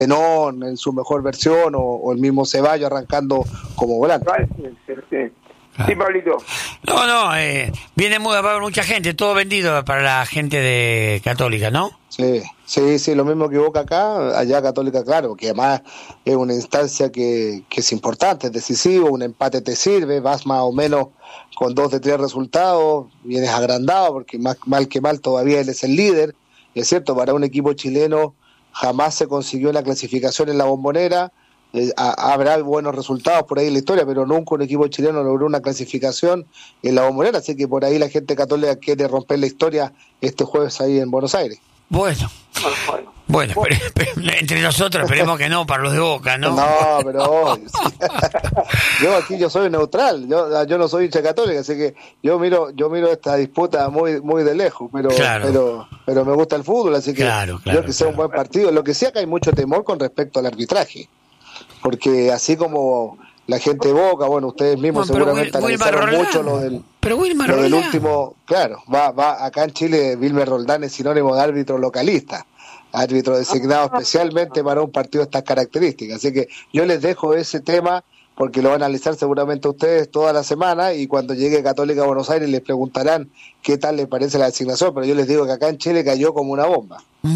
Zenón en su mejor versión, o el mismo Ceballos arrancando como volante. Sí, Pablito. No, va a haber mucha gente, todo vendido para la gente de Católica, ¿no? Sí, lo mismo que Boca acá, allá Católica, claro, que además es una instancia que es importante, es decisivo, un empate te sirve, vas más o menos con 2 de 3 resultados, vienes agrandado, porque más mal que mal todavía él es el líder, y es cierto, para un equipo chileno jamás se consiguió la clasificación en la Bombonera, habrá buenos resultados por ahí en la historia, pero nunca un equipo chileno logró una clasificación en la Bombonera, así que por ahí la gente católica quiere romper la historia este jueves ahí en Buenos Aires. Bueno, pero entre nosotros esperemos que no, para los de Boca, ¿no? No, pero yo soy neutral, yo no soy hincha católica, así que yo miro esta disputa muy de lejos, pero me gusta el fútbol, así que yo que sea un buen partido. Lo que sí, acá hay mucho temor con respecto al arbitraje, porque así como la gente de Boca, bueno, ustedes mismos seguramente analizaron mucho lo del último, claro, va acá en Chile Wilmer Roldán es sinónimo de árbitro localista, árbitro designado especialmente para un partido de estas características, así que yo les dejo ese tema porque lo van a analizar seguramente ustedes toda la semana, y cuando llegue Católica a Buenos Aires les preguntarán qué tal les parece la designación, pero yo les digo que acá en Chile cayó como una bomba.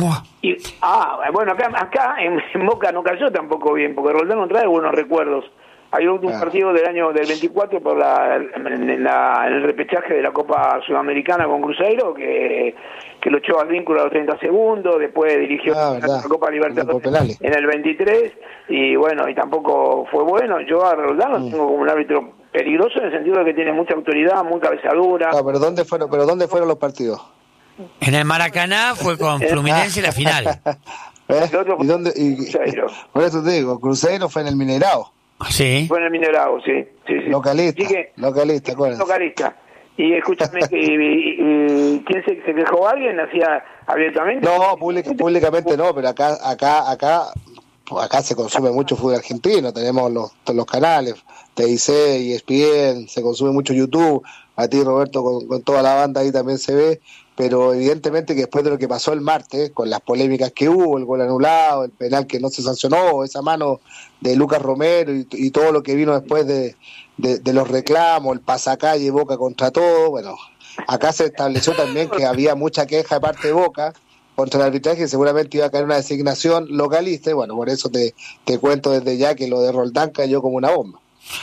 Bueno, acá en Boca no cayó tampoco bien, porque Roldán no trae buenos recuerdos. Hay un partido del año del 24 por en el repechaje de la Copa Sudamericana con Cruzeiro, que lo echó al vínculo a los 30 segundos, después dirigió la Copa Libertadores en el 23, y bueno, y tampoco fue bueno. Yo a Roldán lo tengo como un árbitro peligroso en el sentido de que tiene mucha autoridad, muy cabezadura. ¿Pero dónde fueron los partidos? En el Maracaná fue con Fluminense la final. ¿Y dónde? Por eso te digo, Cruzeiro fue en el Mineirao. Sí. Fue en el Mineirao, sí. Localista, acuérdense. Localista. Y escúchame, ¿quién se quejó? ¿Alguien hacía abiertamente? No, públicamente no, pero acá se consume mucho fútbol argentino, tenemos los canales, TIC, ESPN, se consume mucho YouTube, a ti Roberto con toda la banda ahí también se ve, pero evidentemente que después de lo que pasó el martes, con las polémicas que hubo, el gol anulado, el penal que no se sancionó, esa mano de Lucas Romero y todo lo que vino después de los reclamos, el pasacalle Boca contra todo, bueno, acá se estableció también que había mucha queja de parte de Boca contra el arbitraje, seguramente iba a caer una designación localista, y bueno, por eso te cuento desde ya que lo de Roldán cayó como una bomba.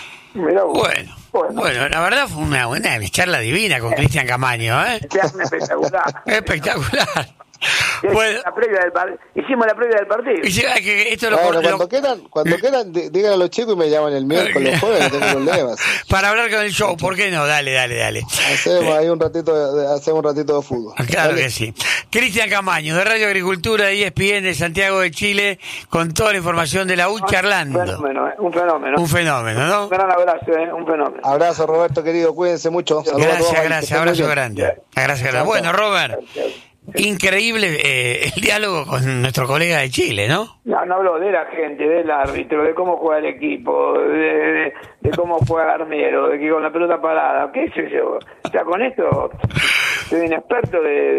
Bueno, la verdad fue una buena charla divina con Cristian Camaño, ¿eh? Espectacular. Bueno, hicimos la previa del partido. Cuando quieran, digan a los chicos y me llaman el miércoles, jueves, no tengo problemas. Para hablar con el show, ¿por qué no? Dale. Hacemos ahí un ratito de fútbol. Claro que sí. Cristian Camaño, de Radio Agricultura, ESPN de Santiago de Chile, con toda la información de la U charlando. Un fenómeno, ¿no? Un gran abrazo, un fenómeno. Abrazo, Roberto, querido, cuídense mucho. Gracias, abrazo grande. Gracias. Bueno, Robert. Increíble el diálogo con nuestro colega de Chile, ¿no? No habló de la gente, del árbitro, de cómo juega el equipo, de cómo juega Armero, de que con la pelota parada, qué sé yo. O sea, con esto soy un experto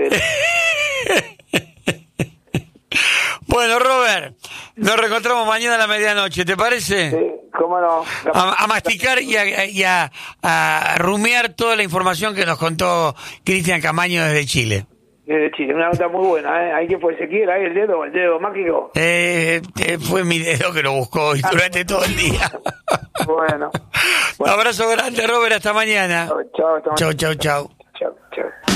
Bueno, Robert, nos reencontramos mañana a la medianoche, ¿te parece? Sí, cómo no. A masticar y a rumiar toda la información que nos contó Cristian Camaño desde Chile. Desde Chile, una nota muy buena, ¿eh? ¿Ahí qué fue Ezequiel? ¿Ahí el dedo mágico? Fue mi dedo que lo buscó durante todo el día. Bueno. Un abrazo grande, Robert, hasta mañana. Chao. Chau.